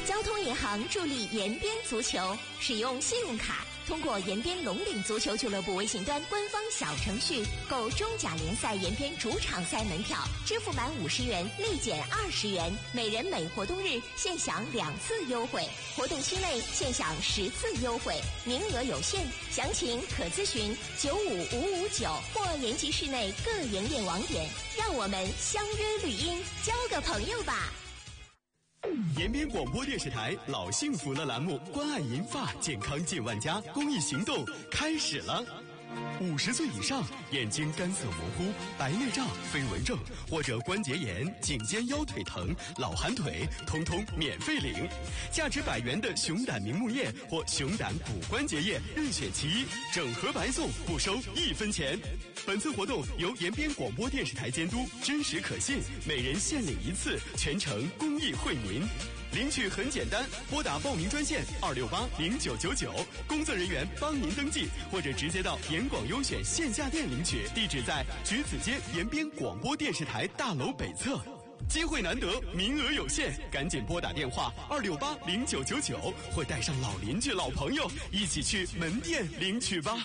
交通银行助力延边足球，使用信用卡，通过延边龙岭足球俱乐部微信端官方小程序购中甲联赛延边主场赛门票，支付满50元立减20元，每人每活动日限享2次优惠，活动期内限享10次优惠，名额有限，详情可咨询95559或延吉市内各营业网点。让我们相约绿茵，交个朋友吧。 延边广播电视台老幸福了栏目，关爱银发，健康近万家公益行动开始了。50岁以上眼睛干涩模糊、白内障、飞蚊症或者关节炎、颈肩腰腿疼、老寒腿，通通免费领。价值100元的熊胆明目液或熊胆骨关节液任选其一，整盒白送，不收1分钱。本次活动由延边广播电视台监督，真实可信，每人限领1次，全程公益惠民。领取很简单，拨打报名专线2680999，工作人员帮您登记，或者直接到延广优选线下店领取，地址在橘子街延边广播电视台大楼北侧。机会难得，名额有限，赶紧拨打电话2680999，或带上老邻居、老朋友一起去门店领取吧。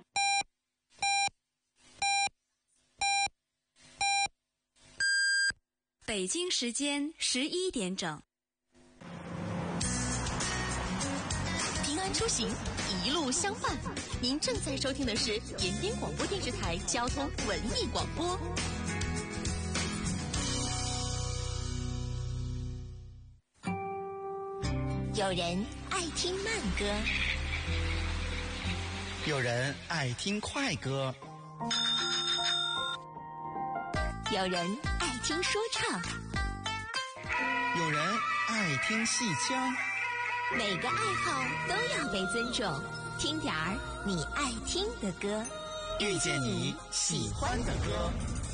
北京时间11点整。 平安出行，一路相伴。您正在收听的是延边广播电视台交通文艺广播。有人爱听慢歌， 有人爱听快歌， 有人爱听说唱， 有人爱听戏腔。 每个爱好都要被尊重，听点儿你爱听的歌， 遇见你喜欢的歌。